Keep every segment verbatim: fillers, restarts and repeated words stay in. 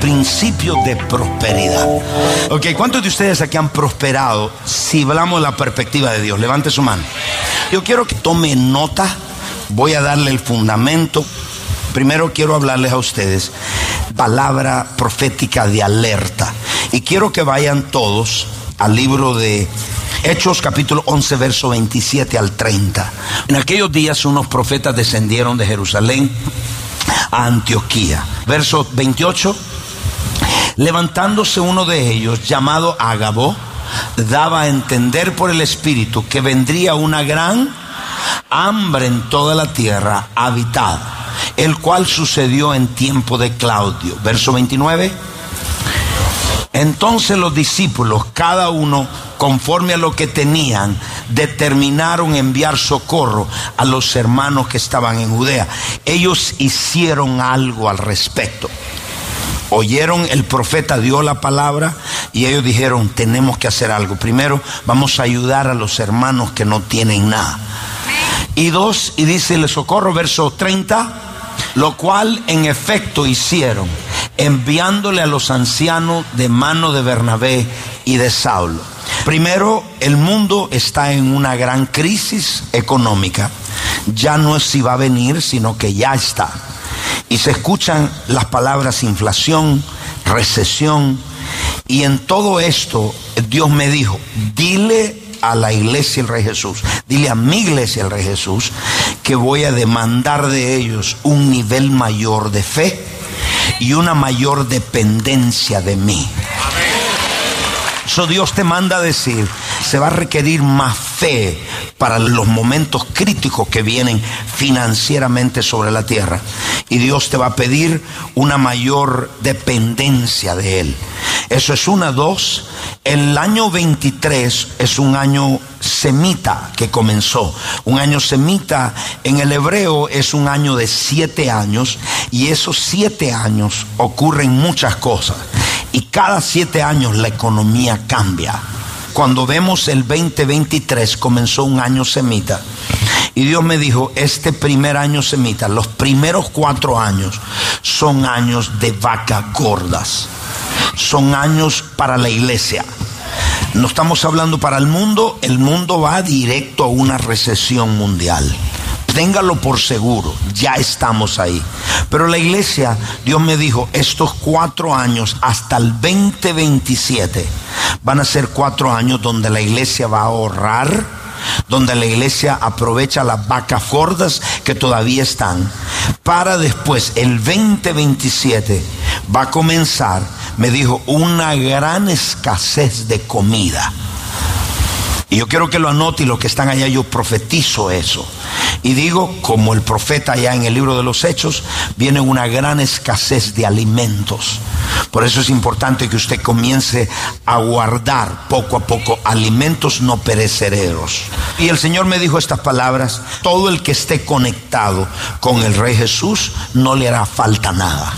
principios de prosperidad. Ok, ¿cuántos de ustedes aquí han prosperado si hablamos de la perspectiva de Dios? Levante su mano. Yo quiero que tome nota. Voy a darle el fundamento. Primero quiero hablarles a ustedes palabra profética de alerta. Y quiero que vayan todos al libro de Hechos capítulo once, verso veintisiete al treinta. En aquellos días unos profetas descendieron de Jerusalén a Antioquía. Verso veintiocho. Levantándose uno de ellos, llamado Ágabo, daba a entender por el Espíritu que vendría una gran hambre en toda la tierra habitada, el cual sucedió en tiempo de Claudio. Verso veintinueve. Entonces los discípulos, cada uno conforme a lo que tenían, determinaron enviar socorro a los hermanos que estaban en Judea. Ellos hicieron algo al respecto. Oyeron, el profeta dio la palabra y ellos dijeron, tenemos que hacer algo. Primero, vamos a ayudar a los hermanos que no tienen nada. Y dos, y dice el socorro, verso treinta, lo cual en efecto hicieron, enviándole a los ancianos de mano de Bernabé y de Saulo. Primero, el mundo está en una gran crisis económica. Ya no es si va a venir, sino que ya está. Y se escuchan las palabras inflación, recesión. Y en todo esto, Dios me dijo, dile a la iglesia el Rey Jesús, dile a mi iglesia el Rey Jesús, que voy a demandar de ellos un nivel mayor de fe y una mayor dependencia de mí. So Dios te manda a decir, se va a requerir más fe para los momentos críticos que vienen financieramente sobre la tierra. Y Dios te va a pedir una mayor dependencia de Él. Eso es una, dos. El año veintitrés es un año semita que comenzó. Un año semita en el hebreo es un año de siete años. Y esos siete años ocurren muchas cosas. Y cada siete años la economía cambia. Cuando vemos el veinte veintitrés comenzó un año semita. Y Dios me dijo, este primer año semita, los primeros cuatro años son años de vacas gordas. Son años para la iglesia. No estamos hablando para el mundo. El mundo va directo a una recesión mundial. Téngalo por seguro, ya estamos ahí. Pero la iglesia, Dios me dijo, estos cuatro años hasta el veinte veintisiete van a ser cuatro años donde la iglesia va a ahorrar, donde la iglesia aprovecha las vacas gordas que todavía están, para después el veinte veintisiete va a comenzar, me dijo, una gran escasez de comida. Y yo quiero que lo anote, y los que están allá, yo profetizo eso. Y digo, como el profeta allá en el libro de los Hechos, viene una gran escasez de alimentos. Por eso es importante que usted comience a guardar poco a poco alimentos no perecederos. Y el Señor me dijo estas palabras, todo el que esté conectado con el Rey Jesús no le hará falta nada.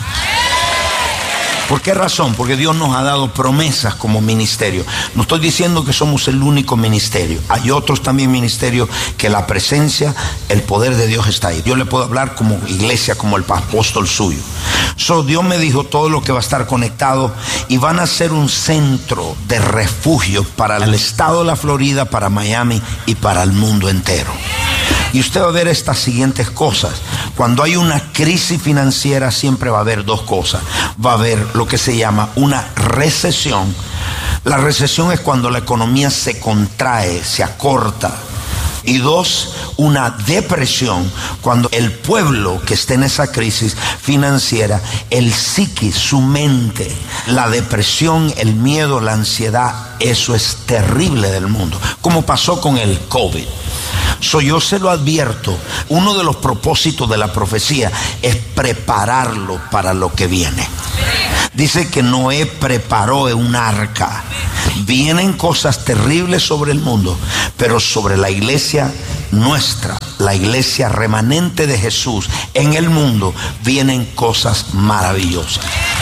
¿Por qué razón? Porque Dios nos ha dado promesas como ministerio. No estoy diciendo que somos el único ministerio. Hay otros también ministerios que la presencia, el poder de Dios está ahí. Yo le puedo hablar como iglesia, como el apóstol suyo. So, Dios me dijo todo lo que va a estar conectado y van a ser un centro de refugio para el estado de la Florida, para Miami y para el mundo entero. Y usted va a ver estas siguientes cosas. Cuando hay una crisis financiera siempre va a haber dos cosas. Va a haber lo que se llama una recesión. La recesión es cuando la economía se contrae, se acorta. Y dos, una depresión, cuando el pueblo que esté en esa crisis financiera, el psiquis, su mente, la depresión, el miedo, la ansiedad, eso es terrible del mundo, como pasó con el COVID. So, yo se lo advierto, uno de los propósitos de la profecía es prepararlo para lo que viene. Dice que Noé preparó un arca. Vienen cosas terribles sobre el mundo, pero sobre la iglesia nuestra, la iglesia remanente de Jesús en el mundo, vienen cosas maravillosas.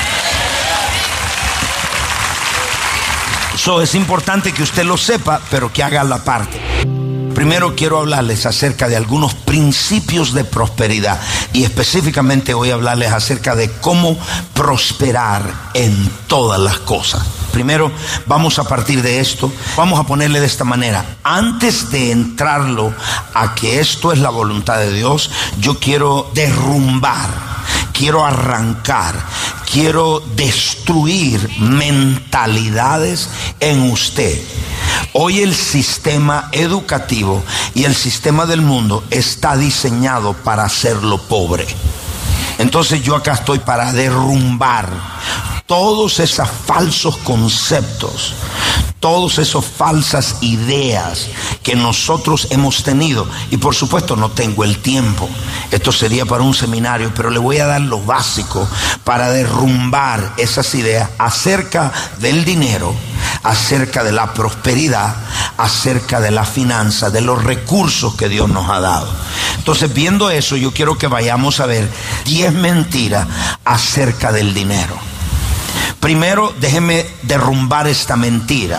So, es importante que usted lo sepa, pero que haga la parte. Primero quiero hablarles acerca de algunos principios de prosperidad Y específicamente voy a hablarles acerca de cómo prosperar en todas las cosas. Primero, vamos a partir de esto, vamos a ponerle de esta manera. Antes de entrarlo a que esto es la voluntad de Dios, yo quiero derrumbar, quiero arrancar, quiero destruir mentalidades en usted. Hoy el sistema educativo y el sistema del mundo está diseñado para hacerlo pobre. Entonces yo acá estoy para derrumbar todos esos falsos conceptos, todas esas falsas ideas que nosotros hemos tenido. Y por supuesto no tengo el tiempo, esto sería para un seminario, pero le voy a dar lo básico para derrumbar esas ideas acerca del dinero, acerca de la prosperidad, acerca de la finanza, de los recursos que Dios nos ha dado. Entonces, viendo eso, yo quiero que vayamos a ver diez mentiras acerca del dinero. Primero, déjeme derrumbar esta mentira.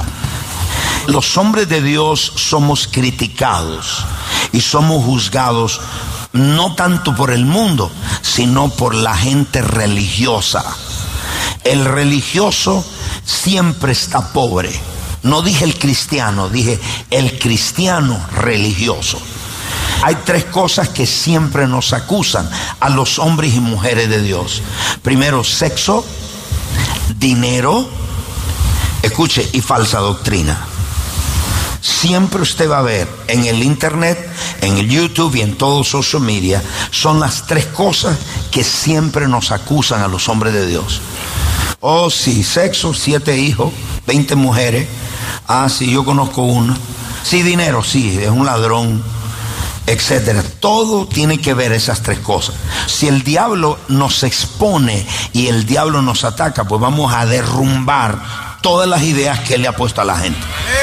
Los hombres de Dios somos criticados y somos juzgados no tanto por el mundo, sino por la gente religiosa. El religioso siempre está pobre. No dije el cristiano, dije el cristiano religioso. Hay tres cosas que siempre nos acusan a los hombres y mujeres de Dios. Primero, sexo, dinero, escuche, y falsa doctrina. Siempre usted va a ver en el internet, en el YouTube y en todo social media, son las tres cosas que siempre nos acusan a los hombres de Dios. Oh, sí, sexo, siete hijos, veinte mujeres. Ah, sí, yo conozco una. Sí, dinero, sí, es un ladrón, etcétera. Todo tiene que ver esas tres cosas. Si el diablo nos expone y el diablo nos ataca, pues vamos a derrumbar todas las ideas que él le ha puesto a la gente.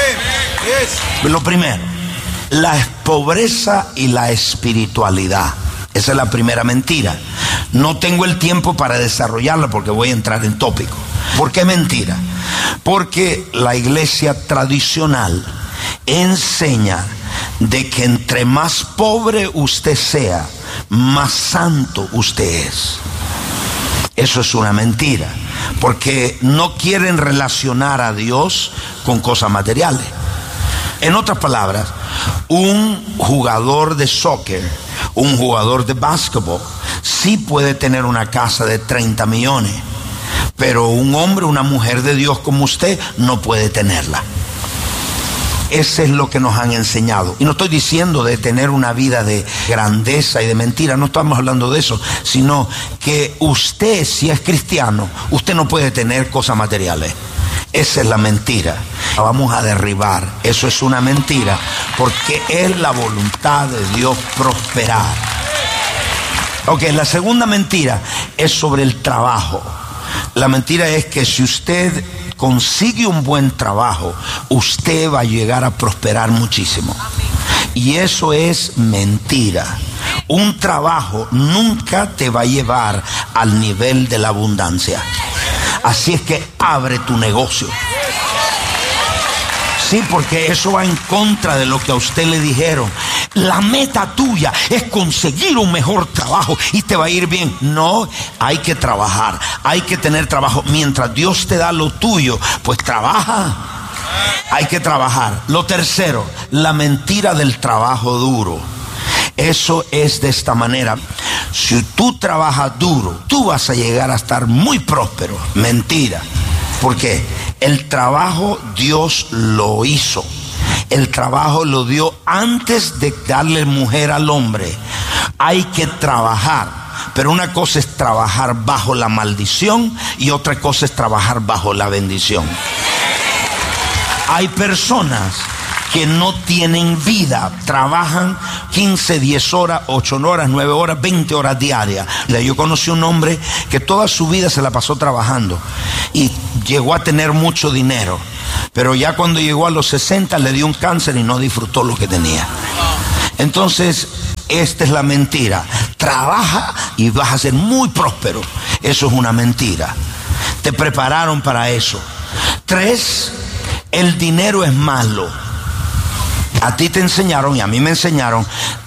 Lo primero, la pobreza y la espiritualidad. Esa es la primera mentira. No tengo el tiempo para desarrollarla porque voy a entrar en tópico. ¿Por qué mentira? Porque la iglesia tradicional enseña de que entre más pobre usted sea, más santo usted es. Eso es una mentira, porque no quieren relacionar a Dios con cosas materiales. En otras palabras, un jugador de soccer, un jugador de básquetbol, sí puede tener una casa de treinta millones, pero un hombre, una mujer de Dios como usted, no puede tenerla. Eso es lo que nos han enseñado. Y no estoy diciendo de tener una vida de grandeza y de mentira, no estamos hablando de eso, sino que usted, si es cristiano, usted no puede tener cosas materiales. Esa es la mentira. La vamos a derribar. Eso es una mentira, porque es la voluntad de Dios prosperar. Ok, la segunda mentira es sobre el trabajo. La mentira es que si usted consigue un buen trabajo, usted va a llegar a prosperar muchísimo. Y eso es mentira. Un trabajo nunca te va a llevar al nivel de la abundancia. Así es que abre tu negocio. Sí, porque eso va en contra de lo que a usted le dijeron. La meta tuya es conseguir un mejor trabajo y te va a ir bien. No, hay que trabajar, hay que tener trabajo. Mientras Dios te da lo tuyo, pues trabaja. Hay que trabajar. Lo tercero, la mentira del trabajo duro. Eso es de esta manera. Si tú trabajas duro, tú vas a llegar a estar muy próspero. Mentira. ¿Por qué? El trabajo Dios lo hizo. El trabajo lo dio antes de darle mujer al hombre. Hay que trabajar. Pero una cosa es trabajar bajo la maldición y otra cosa es trabajar bajo la bendición. Hay personas que no tienen vida, trabajan quince, diez horas, ocho horas, nueve horas, veinte horas diarias. Yo conocí un hombre que toda su vida se la pasó trabajando y llegó a tener mucho dinero, pero ya cuando llegó a los sesenta le dio un cáncer y no disfrutó lo que tenía. Entonces, esta es la mentira. Trabaja y vas a ser muy próspero. Eso es una mentira. Te prepararon para eso. Tres, el dinero es malo. A ti te enseñaron y a mí me enseñaron